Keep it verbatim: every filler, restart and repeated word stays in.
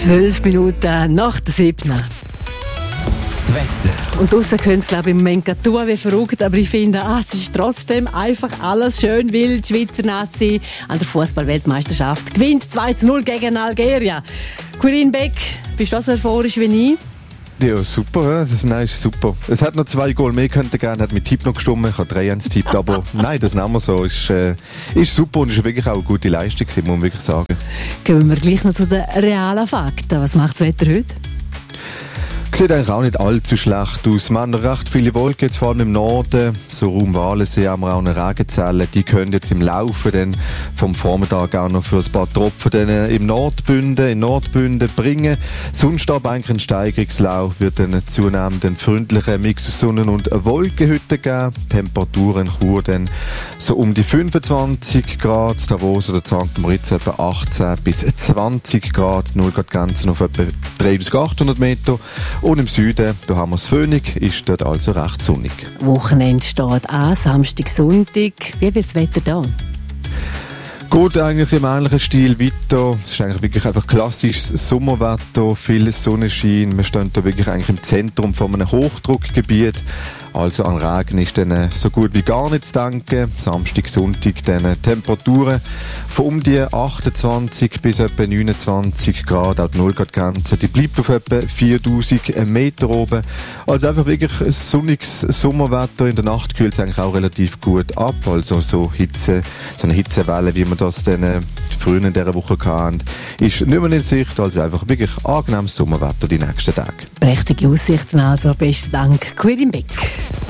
Zwölf Minuten nach der siebten. Das Wetter. Und draussen können sie, glaube ich, im Moment gerade tun wie verrückt, aber ich finde, ah, es ist trotzdem einfach alles schön, weil die Schweizer Nazi an der Fußball-Weltmeisterschaft gewinnt zwei zu null gegen Algerien. Quirin Beck, bist du auch so euphorisch wie ich? Ja, super, das ist, nein, ist super. Es hat noch zwei Goal mehr könnte gehen, hat mit Tipp noch gestimmt, ich habe drei eins tippt, aber nein, das nehmen wir so. Ist, äh, ist super und ist wirklich auch eine gute Leistung gewesen, muss man wirklich sagen. Kommen wir gleich noch zu den realen Fakten. Was macht das Wetter heute? Sieht eigentlich auch nicht allzu schlecht aus. Wir haben noch recht viele Wolken, jetzt vor allem im Norden. So Raum Walensee haben wir auch eine Regenzelle. Die können jetzt im Laufe dann vom Vormittag auch noch für ein paar Tropfen dann im Nordbünden, in Nordbünden bringen. Sonst aber eigentlich ein Steigerungslauf wird dann zunehmend einen freundlichen Mix aus Sonnen- und Wolkenhütte geben. Temperaturen in Chur dann so um die fünfundzwanzig Grad, Davos oder Sankt Moritz etwa achtzehn bis zwanzig Grad, null Grad Grenzen auf etwa dreitausendachthundert Meter. Und im Süden, da haben wir das Phoenix, ist dort also recht sonnig. Wochenende steht an, Samstag, Sonntag. Wie wird das Wetter da? Geht eigentlich im ähnlichen Stil weiter. Es ist eigentlich wirklich einfach klassisches Sommerwetter, viel Sonnenschein. Wir stehen da wirklich eigentlich im Zentrum von einem Hochdruckgebiet. Also an Regen ist dann so gut wie gar nicht zu denken. Samstag, Sonntag dann Temperaturen von um die achtundzwanzig bis etwa neunundzwanzig Grad, auch die null Grad Grenze. Die bleibt auf etwa viertausend Meter oben. Also einfach wirklich ein sonniges Sommerwetter. In der Nacht kühlt es eigentlich auch relativ gut ab. Also so Hitze, so eine Hitzewelle, wie wir das dann äh, früher in dieser Woche hatten, ist nicht mehr in Sicht. Also einfach wirklich angenehmes Sommerwetter die nächsten Tage. Prächtige Aussichten also. Besten Dank, Quirin Beck.